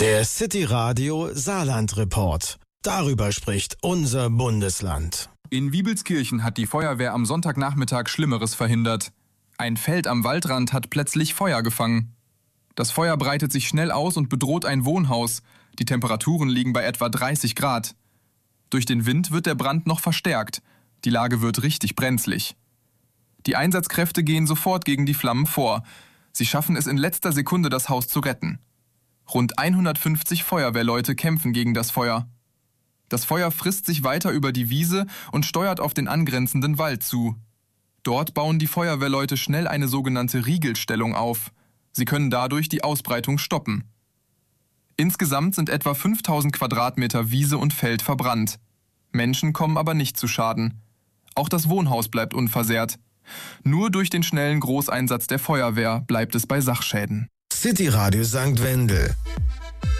Der City Radio Saarland Report. Darüber spricht unser Bundesland. In Wiebelskirchen hat die Feuerwehr am Sonntagnachmittag Schlimmeres verhindert. Ein Feld am Waldrand hat plötzlich Feuer gefangen. Das Feuer breitet sich schnell aus und bedroht ein Wohnhaus. Die Temperaturen liegen bei etwa 30 Grad. Durch den Wind wird der Brand noch verstärkt. Die Lage wird richtig brenzlig. Die Einsatzkräfte gehen sofort gegen die Flammen vor. Sie schaffen es in letzter Sekunde, das Haus zu retten. Rund 150 Feuerwehrleute kämpfen gegen das Feuer. Das Feuer frisst sich weiter über die Wiese und steuert auf den angrenzenden Wald zu. Dort bauen die Feuerwehrleute schnell eine sogenannte Riegelstellung auf. Sie können dadurch die Ausbreitung stoppen. Insgesamt sind etwa 5000 Quadratmeter Wiese und Feld verbrannt. Menschen kommen aber nicht zu Schaden. Auch das Wohnhaus bleibt unversehrt. Nur durch den schnellen Großeinsatz der Feuerwehr bleibt es bei Sachschäden. City Radio St. Wendel.